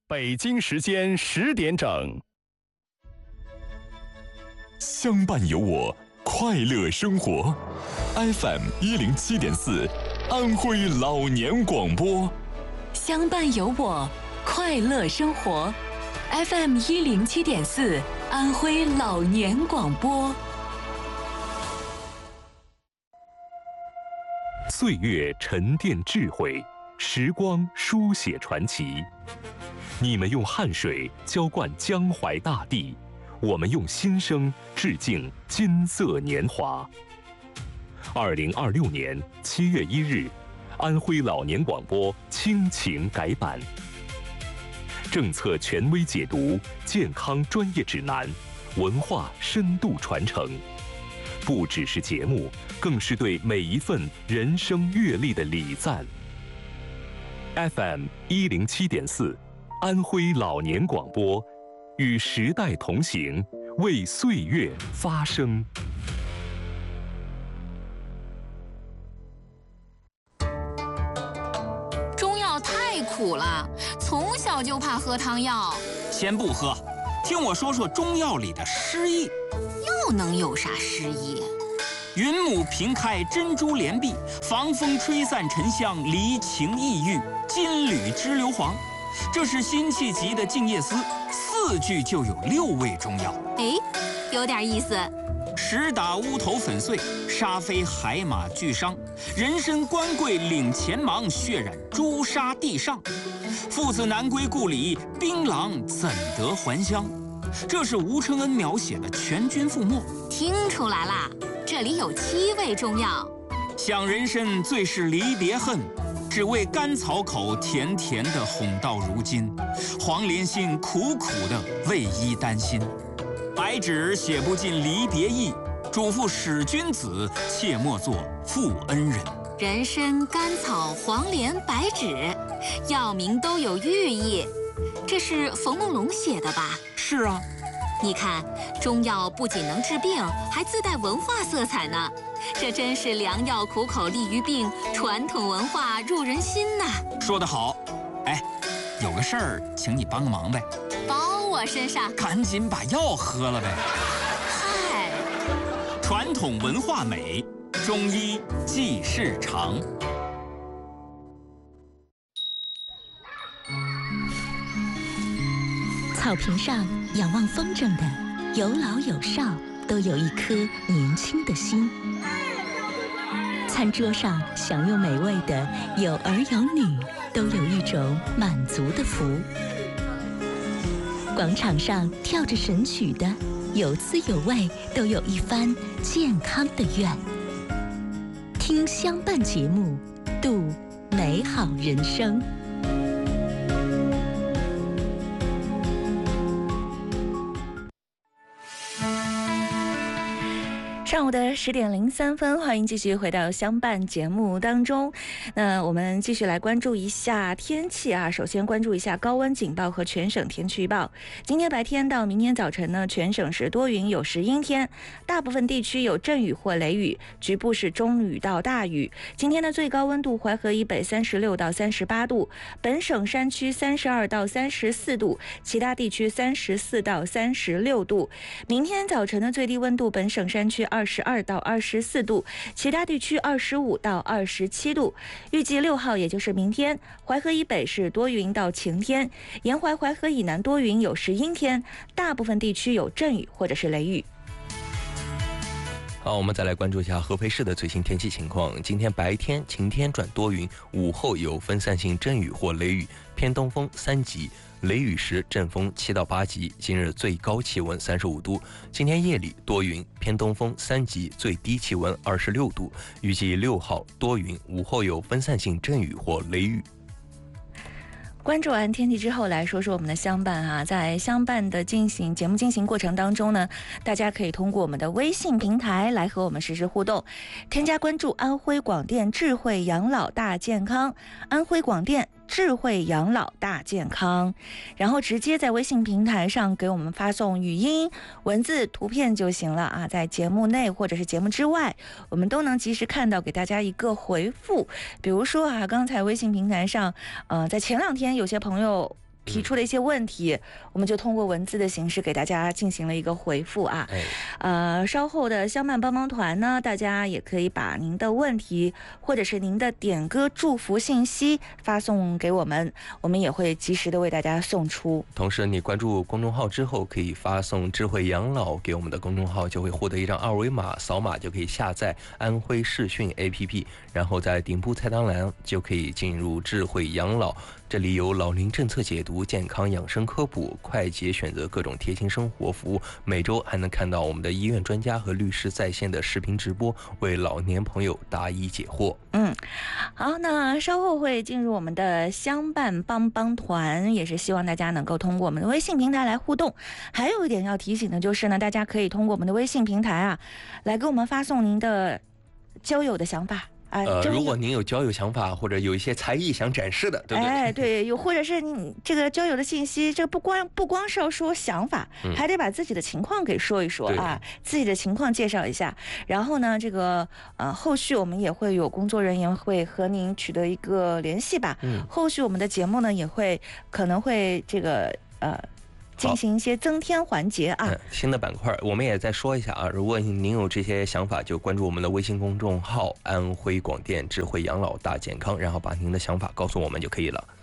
北京时间10点整。 相伴有我，快乐生活。FM 107.4，安徽老年广播。 相伴有我，快乐生活。FM 107.4，安徽老年广播。 岁月沉淀智慧，时光书写传奇。你们用汗水浇灌江淮大地，我们用心声致敬金色年华。2026年7月1日，安徽老年广播亲情改版，政策权威解读，健康专业指南，文化深度传承，不只是节目，更是对每一份人生阅历的礼赞。FM 107.4，安徽老年广播，与时代同行，为岁月发声。 中药太苦了，从小就怕喝汤药。 先不喝，听我说说中药里的诗意。 又能有啥诗意？ 云母平开珍珠帘碧，防风吹散沉香离情抑郁，金缕织硫磺。这是辛弃疾的《静夜思》，4句就有6味中药。 哎，有点意思。 石打乌头粉碎，沙飞海马俱伤。人参官桂领前忙，血染朱砂地上。父子难归故里，槟榔怎得还乡？这是吴承恩描写的全军覆没。 听出来啦，这里有7味中药。 想人参最是离别恨，只为甘草口甜甜的哄到如今。黄连心苦苦的为伊担心。白纸写不尽离别意，嘱咐使君子，切莫作负恩人。 人参、甘草、黄连、白芷，药名都有寓意。这是冯梦龙写的吧？ 是啊。 你看，中药不仅能治病，还自带文化色彩呢。这真是良药苦口利于病，传统文化入人心呐。 说得好。哎，有个事儿，请你帮个忙呗。 包我身上。 赶紧把药喝了呗。 嗨， 传统文化美，中医记事长。 草坪上仰望风筝的，有老有少，都有一颗年轻的心。餐桌上享用美味的，有儿有女，都有一种满足的福。广场上跳着神曲的，有滋有味，都有一番健康的愿。听相伴节目，度美好人生。 上午的10点03分，欢迎继续回到相伴节目当中。那我们继续来关注一下天气啊。首先关注一下高温警报和全省天气预报。今天白天到明天早晨呢，全省是多云有时阴天，大部分地区有阵雨或雷雨，局部是中雨到大雨。今天的最高温度，淮河以北36到38度，本省山区32到34度，其他地区34到36度。明天早晨的最低温度，本省山区22到24度，其他地区25到27度。预计6号，也就是明天，淮河以北是多云到晴天，沿淮淮河以南多云有时阴天，大部分地区有阵雨或者是雷雨。 好，我们再来关注一下合肥市的最新天气情况。今天白天晴天转多云，午后有分散性阵雨或雷雨，偏东风3级，雷雨时阵风7到8级。今日最高气温35度。今天夜里多云，偏东风3级，最低气温26度。预计6号多云，午后有分散性阵雨或雷雨。 关注完天气之后，来说说我们的相伴啊。在相伴的节目进行过程当中呢，大家可以通过我们的微信平台来和我们实时互动，添加关注安徽广电智慧养老大健康，安徽广电智慧养老大健康，然后直接在微信平台上给我们发送语音、文字、图片就行了啊。在节目内或者是节目之外，我们都能及时看到，给大家一个回复。比如说啊，刚才微信平台上，在前2天有些朋友提出的一些问题，我们就通过文字的形式给大家进行了一个回复啊。稍后的相伴帮帮团呢，大家也可以把您的问题或者是您的点歌祝福信息发送给我们，我们也会及时的为大家送出。 同时，你关注公众号之后，可以发送智慧养老给我们的公众号，就会获得一张二维码，扫码就可以下载安徽视讯 APP， 然后在顶部菜单栏就可以进入智慧养老，这里有老龄政策解读、健康养生科普、快捷选择各种贴心生活服务，每周还能看到我们的医院专家和律师在线的视频直播，为老年朋友答疑解惑。 好，那稍后会进入我们的相伴帮帮团，也是希望大家能够通过我们的微信平台来互动。还有一点要提醒的就是呢，大家可以通过我们的微信平台啊，来给我们发送您的交友的想法。 如果您有交友想法或者有一些才艺想展示的，对不对？ 对，有或者是你这个交友的信息，这个不光是要说想法，还得把自己的情况给说一说啊，自己的情况介绍一下。然后呢，这个后续我们也会有工作人员会和您取得一个联系吧。后续我们的节目呢也可能会这个进行一些增添环节啊。 新的板块我们也再说一下啊，如果您有这些想法，就关注我们的微信公众号安徽广电智慧养老大健康，然后把您的想法告诉我们就可以了。